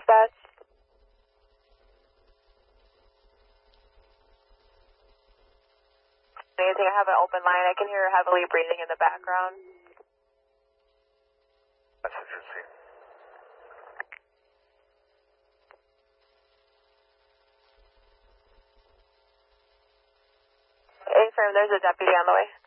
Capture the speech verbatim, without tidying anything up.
dispatch. Anything, I have an open line. I can hear heavily breathing in the background. Message received. Affirm, there's a deputy on the way.